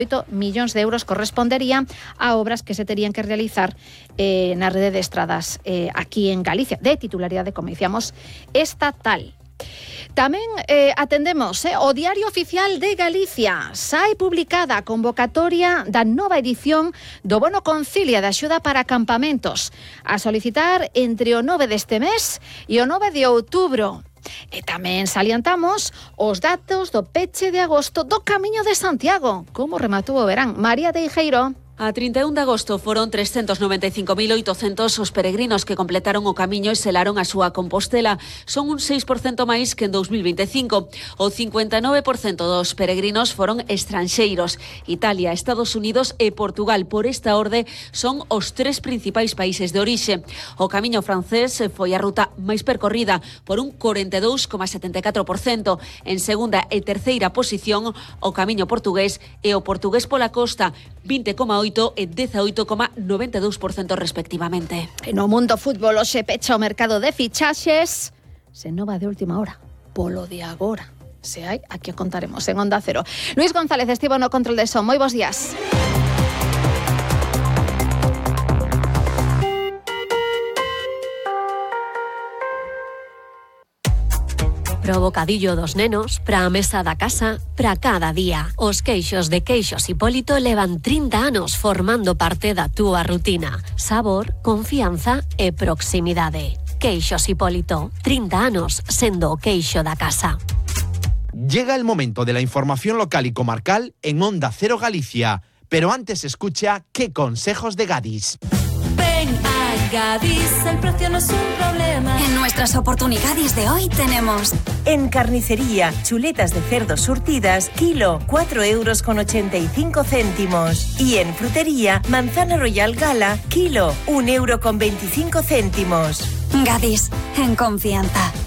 millóns de euros corresponderían a obras que se terían que realizar na rede de estradas aquí en Galicia, de titularidade, como dicíamos, estatal. Tamén atendemos o Diario Oficial de Galicia. Sae publicada a convocatoria da nova edición do Bono Concilia de axuda para campamentos, a solicitar entre o 9 deste mes e o 9 de outubro. E tamén salientamos os datos do peche de agosto do Camiño de Santiago. Como rematou o verán? María Teijeiro. A 31 de agosto foron 395.800 os peregrinos que completaron o camiño e selaron a súa Compostela. Son un 6% máis que en 2025. O 59% dos peregrinos foron estranxeiros. Italia, Estados Unidos e Portugal, por esta orde, son os tres principais países de orixe. O camiño francés foi a ruta máis percorrida, por un 42,74%. En segunda e terceira posición, o camiño portugués e o portugués pola costa, 20,8% e 18,92% respectivamente. No mundo fútbol hoxe pecha o mercado de fichaxes, se nova de última hora, polo de agora. Se hai, aquí o contaremos en Onda Cero. Luis González estivo no control de son. Moi bons días. Pro bocadillo dos nenos, pra a mesa da casa, pra cada día. Os queixos de Queixos Hipólito levan 30 anos formando parte da túa rutina. Sabor, confianza e proximidade. Queixos Hipólito, 30 anos sendo o queixo da casa. Llega el momento de la información local y comarcal en Onda Cero Galicia. Pero antes escucha qué consejos de Gadis. Ven a Gadis, el precio no es un problema. En nuestras oportunidades de hoy tenemos... En carnicería, chuletas de cerdo surtidas, kilo, 4,85 €. Y en frutería, manzana Royal Gala, kilo, 1,25 €. Gadis, en confianza.